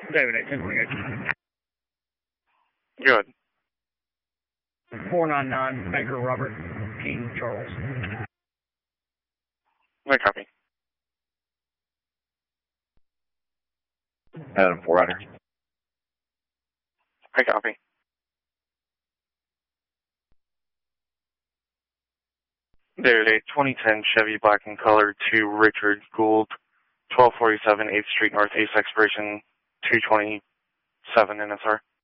David 828. Good. 499 Baker Robert King Charles. I copy. Adam 400. I copy. David 8, 2010 Chevy Black and Color to Richard Gould, 1247 8th Street Northeast, expiration 227 NSR.